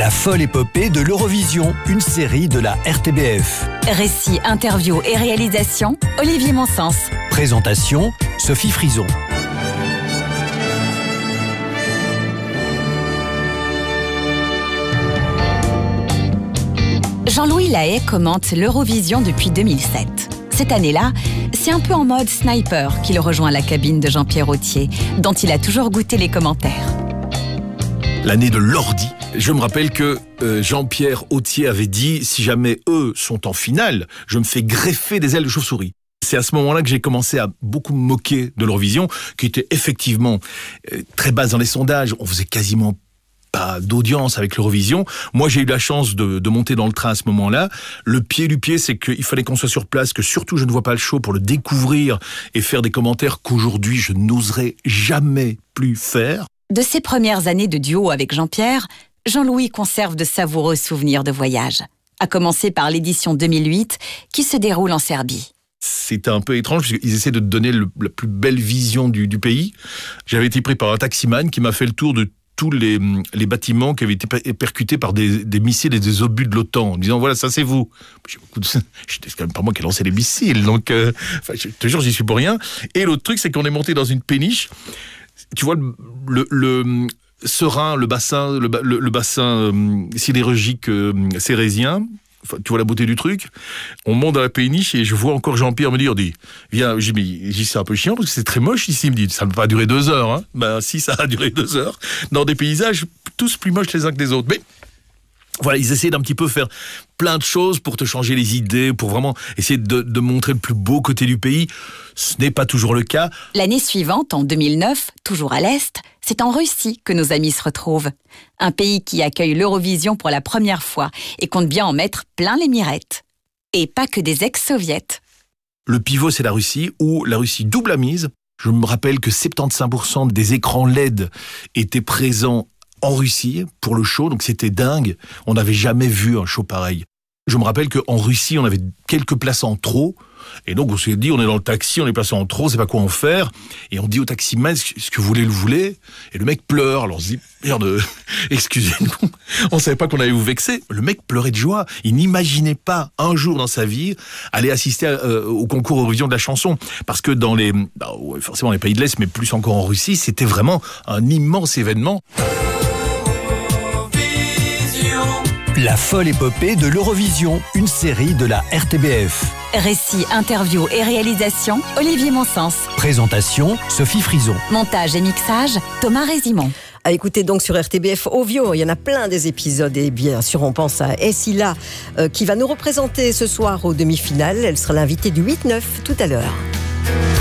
La folle épopée de l'Eurovision, une série de la RTBF. Récits, interviews et réalisations, Olivier Monsens. Présentation, Sophie Frison. Jean-Louis Lahaye commente l'Eurovision depuis 2007. Cette année-là, c'est un peu en mode sniper qu'il rejoint la cabine de Jean-Pierre Authier, dont il a toujours goûté les commentaires. L'année de l'ordi. Je me rappelle que Jean-Pierre Authier avait dit, si jamais eux sont en finale, je me fais greffer des ailes de chauve-souris. C'est à ce moment-là que j'ai commencé à beaucoup me moquer de l'Eurovision, qui était effectivement très basse dans les sondages. On faisait quasiment pas d'audience avec l'Eurovision. Moi, j'ai eu la chance de monter dans le train à ce moment-là. Le pied du pied, c'est qu'il fallait qu'on soit sur place, que surtout je ne vois pas le show pour le découvrir et faire des commentaires qu'aujourd'hui je n'oserais jamais plus faire. De ses premières années de duo avec Jean-Pierre, Jean-Louis conserve de savoureux souvenirs de voyage, à commencer par l'édition 2008 qui se déroule en Serbie. C'était un peu étrange parce qu'ils essaient de te donner la plus belle vision du pays. J'avais été pris par un taximan qui m'a fait le tour de tous les bâtiments qui avaient été percutés par des missiles et des obus de l'OTAN, en disant voilà, ça c'est vous. C'est quand même pas moi qui ai lancé les missiles, donc je te jure, j'y suis pour rien. Et l'autre truc, c'est qu'on est monté dans une péniche. Tu vois le Serein, le bassin sidérurgique cérésien. Enfin, tu vois la beauté du truc. On monte dans la péniche et je vois encore Jean-Pierre me dire, viens, je dis c'est un peu chiant parce que c'est très moche ici. Il me dit, ça ne va pas durer 2 heures. Hein. Ben si, ça a duré 2 heures. Dans des paysages tous plus moches les uns que les autres. Mais voilà, ils essaient d'un petit peu faire plein de choses pour te changer les idées, pour vraiment essayer de montrer le plus beau côté du pays. Ce n'est pas toujours le cas. L'année suivante, en 2009, toujours à l'Est, c'est en Russie que nos amis se retrouvent. Un pays qui accueille l'Eurovision pour la première fois et compte bien en mettre plein les mirettes. Et pas que des ex-soviets. Le pivot, c'est la Russie, où la Russie double la mise. Je me rappelle que 75% des écrans LED étaient présents en Russie pour le show, donc c'était dingue. On n'avait jamais vu un show pareil. Je me rappelle qu'en Russie, on avait quelques places en trop. Et donc, on s'est dit, on est dans le taxi, on est placé en trop, on sait pas quoi en faire. Et on dit au taximan, ce que vous voulez, le voulez. Et le mec pleure. Alors on se dit, merde, excusez-nous. On savait pas qu'on allait vous vexer. Le mec pleurait de joie. Il n'imaginait pas un jour dans sa vie aller assister au concours Eurovision de la chanson. Parce que dans forcément les pays de l'Est, mais plus encore en Russie, c'était vraiment un immense événement. La folle épopée de l'Eurovision, une série de la RTBF. Récits, interviews et réalisations, Olivier Monsens. Présentation, Sophie Frison. Montage et mixage, Thomas Résimon. À écouter donc sur RTBF Ovio, il y en a plein des épisodes et bien sûr on pense à Essila qui va nous représenter ce soir aux demi-finales. Elle sera l'invitée du 8-9 tout à l'heure.